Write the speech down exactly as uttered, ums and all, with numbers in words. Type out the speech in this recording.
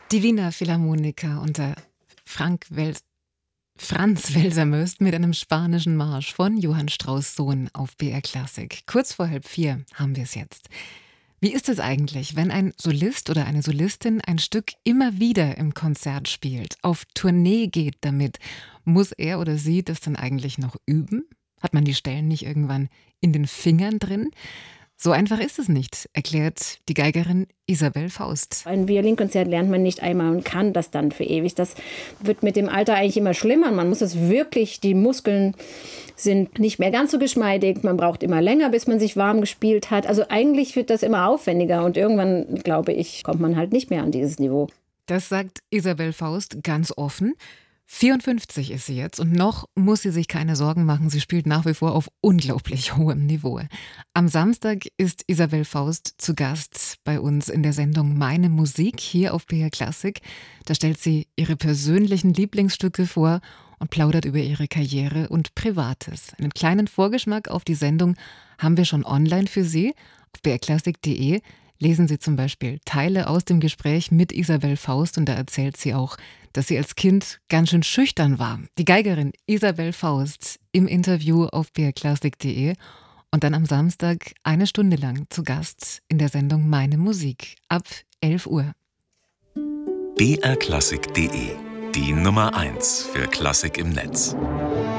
Die Wiener Philharmoniker unter Frank Wels Franz Welser-Möst mit einem spanischen Marsch von Johann Strauss Sohn auf B R Klassik. Kurz vor halb vier haben wir es jetzt. Wie ist es eigentlich, wenn ein Solist oder eine Solistin ein Stück immer wieder im Konzert spielt, auf Tournee geht damit? Muss er oder sie das dann eigentlich noch üben? Hat man die Stellen nicht irgendwann in den Fingern drin? So einfach ist es nicht, erklärt die Geigerin Isabel Faust. Ein Violinkonzert lernt man nicht einmal und kann das dann für ewig. Das wird mit dem Alter eigentlich immer schlimmer. Man muss es wirklich, die Muskeln sind nicht mehr ganz so geschmeidig. Man braucht immer länger, bis man sich warm gespielt hat. Also eigentlich wird das immer aufwendiger und irgendwann, glaube ich, kommt man halt nicht mehr an dieses Niveau. Das sagt Isabel Faust ganz offen. vierundfünfzig ist sie jetzt und noch muss sie sich keine Sorgen machen. Sie spielt nach wie vor auf unglaublich hohem Niveau. Am Samstag ist Isabel Faust zu Gast bei uns in der Sendung Meine Musik hier auf B R Klassik. Da stellt sie ihre persönlichen Lieblingsstücke vor und plaudert über ihre Karriere und Privates. Einen kleinen Vorgeschmack auf die Sendung haben wir schon online für Sie. Auf b r klassik punkt de lesen Sie zum Beispiel Teile aus dem Gespräch mit Isabel Faust und da erzählt sie auch, dass sie als Kind ganz schön schüchtern war. Die Geigerin Isabel Faust im Interview auf b r klassik punkt de und dann am Samstag eine Stunde lang zu Gast in der Sendung Meine Musik ab elf Uhr. b r klassik punkt de, die Nummer eins für Klassik im Netz.